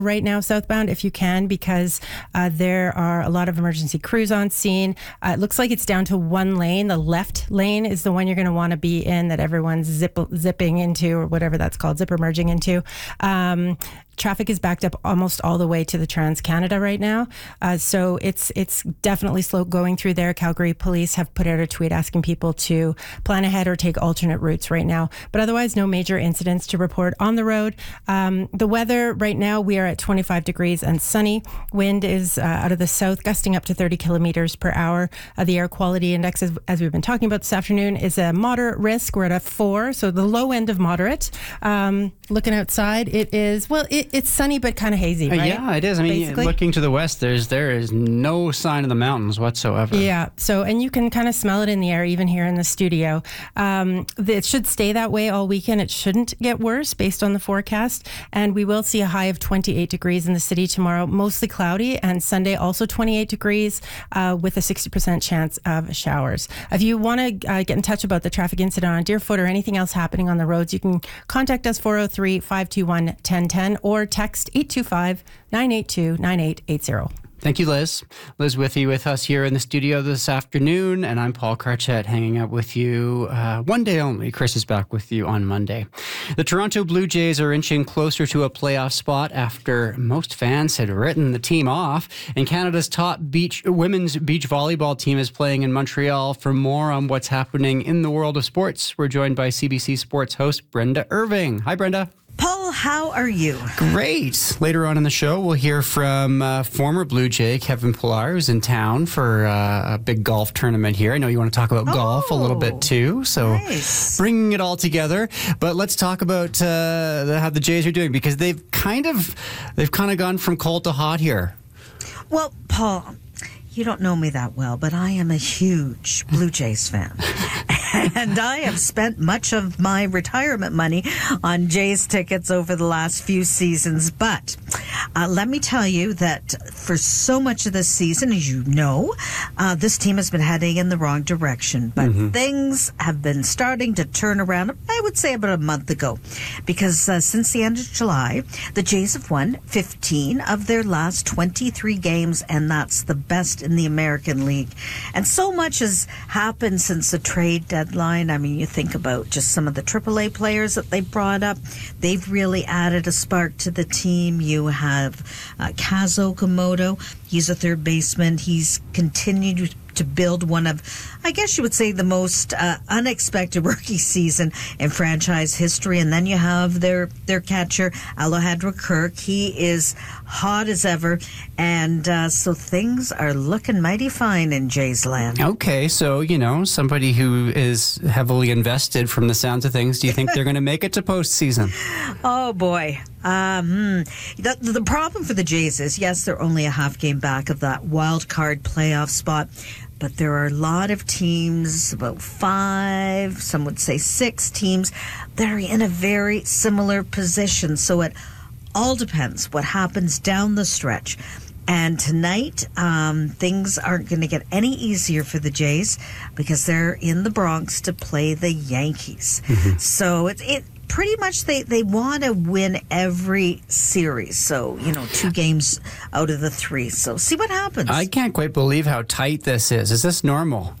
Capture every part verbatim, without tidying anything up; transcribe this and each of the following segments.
right now southbound if you can, because uh, there are a lot of emergency crews on scene. Uh, it looks like it's down to one lane. The left lane is the one you're going to want to be in, that everyone's zip, zipping into, or whatever that's called, zipper merging into. Um, traffic is backed up almost all the way to the Trans-Canada right now. Uh, so it's it's definitely slow going through there. Calgary Police have put out a tweet asking people to plan ahead or take alternate routes right now. But otherwise, no major incidents to report on the road. Um, the weather right now, we are at twenty-five degrees and sunny. Wind is uh, out of the south, gusting up to thirty kilometers per hour. Uh, the air quality index, as, as we've been talking about this afternoon, is a moderate risk. We're at a four, so the low end of moderate. Um, looking outside, it is, well, it, it's sunny but kind of hazy, right? Uh, yeah, it is. I mean, Basically. Looking to the west, there's there is no sign of the mountains whatsoever. Yeah, so, and you can kind of smell it in the air, even here in the studio. Um, it should stay that way all weekend. It shouldn't get worse based on the forecast. And we will see a high of twenty-eight degrees in the city tomorrow, mostly cloudy, and Sunday also twenty-eight degrees uh, with a sixty percent chance of showers. If you want to uh, get in touch about the traffic incident on Deerfoot or anything else happening on the roads, you can contact us four oh three, five two one, one oh one oh or text eight two five, nine eight two, nine eight eight zero. Thank you, Liz. Liz Withy with us here in the studio this afternoon, and I'm Paul Carchett hanging out with you uh, one day only. Chris is back with you on Monday. The Toronto Blue Jays are inching closer to a playoff spot after most fans had written the team off, and Canada's top beach women's beach volleyball team is playing in Montreal. For more on what's happening in the world of sports, we're joined by C B C Sports host Brenda Irving. Hi, Brenda. Paul, how are you? Great. Later on in the show, we'll hear from uh, former Blue Jay Kevin Pillar, who's in town for uh, a big golf tournament here. I know you want to talk about oh, golf a little bit too, so nice. Bringing it all together. But let's talk about uh, the, how the Jays are doing, because they've kind of they've kind of gone from cold to hot here. Well, Paul, you don't know me that well, but I am a huge Blue Jays fan. And I have spent much of my retirement money on Jays tickets over the last few seasons. But uh, let me tell you that for so much of this season, as you know, uh, this team has been heading in the wrong direction. But mm-hmm. things have been starting to turn around, I would say about a month ago. Because uh, since the end of July, the Jays have won fifteen of their last twenty-three games, and that's the best in the American League. And so much has happened since the trade deadline. I mean, you think about just some of the triple A players that they brought up. They've really added a spark to the team. You have uh, Kazuo Okamoto. He's a third baseman. He's continued to build one of, I guess you would say, the most uh, unexpected rookie season in franchise history. And then you have their their catcher, Alejandro Kirk. He is hot as ever. And uh, so things are looking mighty fine in Jays land. Okay, so, you know, somebody who is heavily invested from the sounds of things, do you think they're going to make it to postseason? Oh, boy. Um, the, the problem for the Jays is, yes, they're only a half game back of that wild card playoff spot. But there are a lot of teams, about five, some would say six teams, that are in a very similar position. So it all depends what happens down the stretch. And tonight, um, things aren't going to get any easier for the Jays because they're in the Bronx to play the Yankees. Mm-hmm. So it, it pretty much they, they want to win every series. So, you know, two games out of the three. So see what happens. I can't quite believe how tight this is. Is this normal?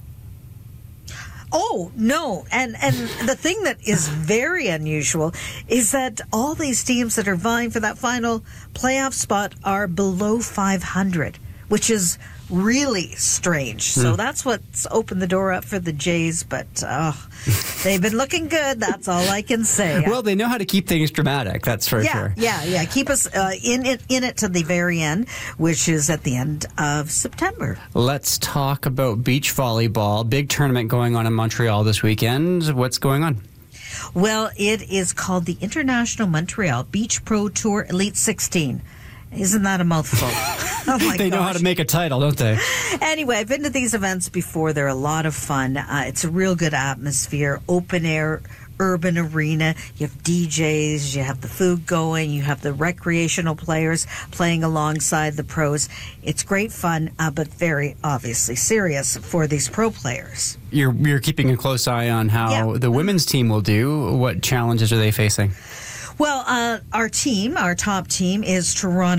Oh, no. And and the thing that is very unusual is that all these teams that are vying for that final playoff spot are below five hundred, which is really strange. So mm. that's what's opened the door up for the Jays. But oh, they've been looking good. That's all I can say. Well, they know how to keep things dramatic. That's for yeah, sure. Yeah, yeah. Keep us uh, in it in it to the very end, which is at the end of September. Let's talk about beach volleyball. Big tournament going on in Montreal this weekend. What's going on? Well, it is called the International Montreal Beach Pro Tour Elite sixteen. Isn't that a mouthful? Oh my They gosh. know how to make a title, don't they? Anyway, I've been to these events before. They're a lot of fun. Uh, it's a real good atmosphere, open air, urban arena. You have D Js, you have the food going, you have the recreational players playing alongside the pros. It's great fun, uh, but very obviously serious for these pro players. You're, you're keeping a close eye on how Yeah. the women's team will do. What challenges are they facing? Well, uh, our team, our top team is Toronto.